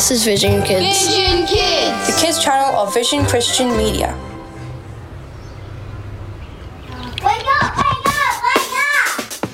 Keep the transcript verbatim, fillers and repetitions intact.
This is Vision Kids, Vision Kids, the kids channel of Vision Christian Media.